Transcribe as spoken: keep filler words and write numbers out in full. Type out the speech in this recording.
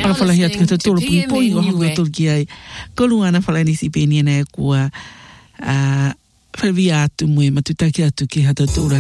Para fala hia tika tolo pui pui o hau tol ki ai. Kolu ana fala ni si peni na kua a whawia atu mui matutaki atu ki hata tōra